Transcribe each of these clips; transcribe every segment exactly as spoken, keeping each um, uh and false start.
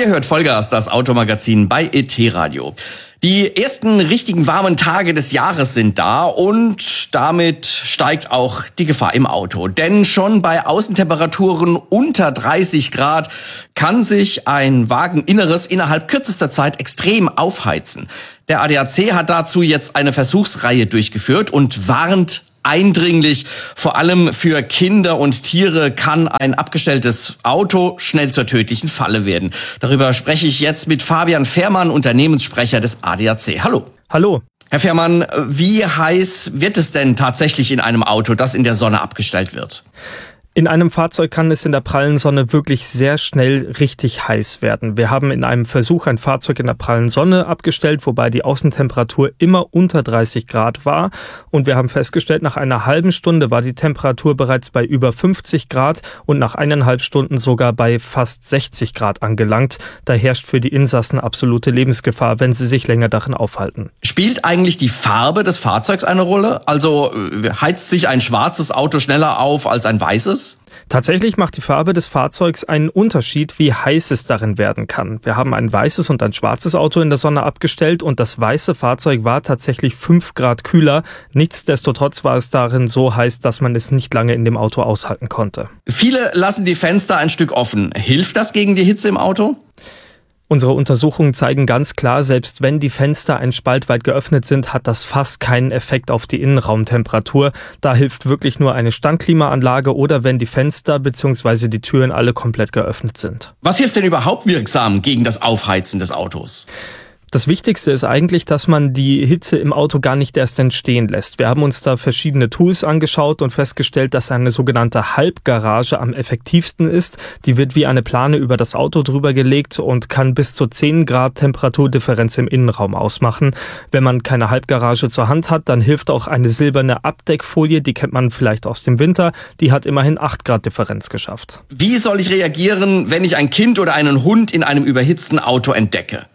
Ihr hört Vollgas, das Automagazin bei E T-Radio. Die ersten richtigen warmen Tage des Jahres sind da und damit steigt auch die Gefahr im Auto. Denn schon bei Außentemperaturen unter dreißig Grad kann sich ein Wageninneres innerhalb kürzester Zeit extrem aufheizen. Der A D A C hat dazu jetzt eine Versuchsreihe durchgeführt und warnt eindringlich, vor allem für Kinder und Tiere kann ein abgestelltes Auto schnell zur tödlichen Falle werden. Darüber spreche ich jetzt mit Fabian Fehrmann, Unternehmenssprecher des A D A C. Hallo. Hallo. Herr Fehrmann, wie heiß wird es denn tatsächlich in einem Auto, das in der Sonne abgestellt wird? In einem Fahrzeug kann es in der prallen Sonne wirklich sehr schnell richtig heiß werden. Wir haben in einem Versuch ein Fahrzeug in der prallen Sonne abgestellt, wobei die Außentemperatur immer unter dreißig Grad war. Und wir haben festgestellt, nach einer halben Stunde war die Temperatur bereits bei über fünfzig Grad und nach eineinhalb Stunden sogar bei fast sechzig Grad angelangt. Da herrscht für die Insassen absolute Lebensgefahr, wenn sie sich länger darin aufhalten. Spielt eigentlich die Farbe des Fahrzeugs eine Rolle? Also heizt sich ein schwarzes Auto schneller auf als ein weißes? Tatsächlich macht die Farbe des Fahrzeugs einen Unterschied, wie heiß es darin werden kann. Wir haben ein weißes und ein schwarzes Auto in der Sonne abgestellt und das weiße Fahrzeug war tatsächlich fünf Grad kühler. Nichtsdestotrotz war es darin so heiß, dass man es nicht lange in dem Auto aushalten konnte. Viele lassen die Fenster ein Stück offen. Hilft das gegen die Hitze im Auto? Unsere Untersuchungen zeigen ganz klar, selbst wenn die Fenster ein Spalt weit geöffnet sind, hat das fast keinen Effekt auf die Innenraumtemperatur. Da hilft wirklich nur eine Standklimaanlage oder wenn die Fenster bzw. die Türen alle komplett geöffnet sind. Was hilft denn überhaupt wirksam gegen das Aufheizen des Autos? Das Wichtigste ist eigentlich, dass man die Hitze im Auto gar nicht erst entstehen lässt. Wir haben uns da verschiedene Tools angeschaut und festgestellt, dass eine sogenannte Halbgarage am effektivsten ist. Die wird wie eine Plane über das Auto drüber gelegt und kann bis zu zehn Grad Temperaturdifferenz im Innenraum ausmachen. Wenn man keine Halbgarage zur Hand hat, dann hilft auch eine silberne Abdeckfolie, die kennt man vielleicht aus dem Winter. Die hat immerhin acht Grad Differenz geschafft. Wie soll ich reagieren, wenn ich ein Kind oder einen Hund in einem überhitzten Auto entdecke?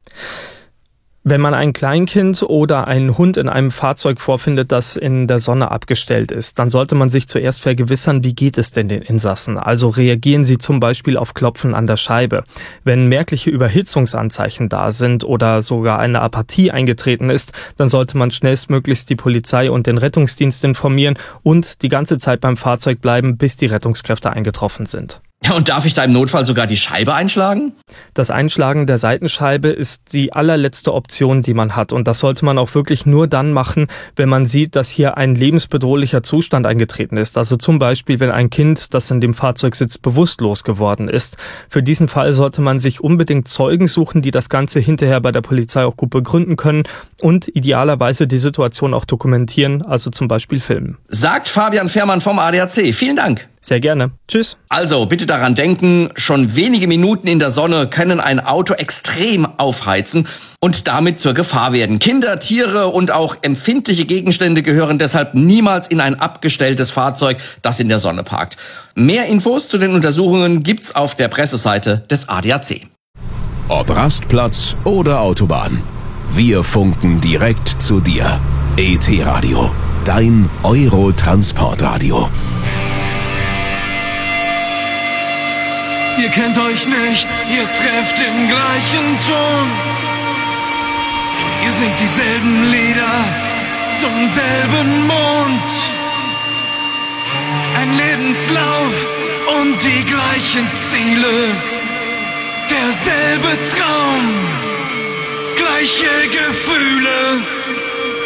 Wenn man ein Kleinkind oder einen Hund in einem Fahrzeug vorfindet, das in der Sonne abgestellt ist, dann sollte man sich zuerst vergewissern, wie geht es denn den Insassen? Also reagieren sie zum Beispiel auf Klopfen an der Scheibe. Wenn merkliche Überhitzungsanzeichen da sind oder sogar eine Apathie eingetreten ist, dann sollte man schnellstmöglichst die Polizei und den Rettungsdienst informieren und die ganze Zeit beim Fahrzeug bleiben, bis die Rettungskräfte eingetroffen sind. Ja, und darf ich da im Notfall sogar die Scheibe einschlagen? Das Einschlagen der Seitenscheibe ist die allerletzte Option, die man hat. Und das sollte man auch wirklich nur dann machen, wenn man sieht, dass hier ein lebensbedrohlicher Zustand eingetreten ist. Also zum Beispiel, wenn ein Kind, das in dem Fahrzeug sitzt, bewusstlos geworden ist. Für diesen Fall sollte man sich unbedingt Zeugen suchen, die das Ganze hinterher bei der Polizei auch gut begründen können und idealerweise die Situation auch dokumentieren, also zum Beispiel filmen. Sagt Fabian Fehrmann vom A D A C. Vielen Dank. Sehr gerne. Tschüss. Also bitte daran denken, schon wenige Minuten in der Sonne können ein Auto extrem aufheizen und damit zur Gefahr werden. Kinder, Tiere und auch empfindliche Gegenstände gehören deshalb niemals in ein abgestelltes Fahrzeug, das in der Sonne parkt. Mehr Infos zu den Untersuchungen gibt's auf der Presseseite des A D A C. Ob Rastplatz oder Autobahn, wir funken direkt zu dir. E T-Radio, dein Euro-Transportradio. Ihr kennt euch nicht, ihr trefft im gleichen Ton. Ihr singt dieselben Lieder zum selben Mond. Ein Lebenslauf und die gleichen Ziele. Derselbe Traum, gleiche Gefühle.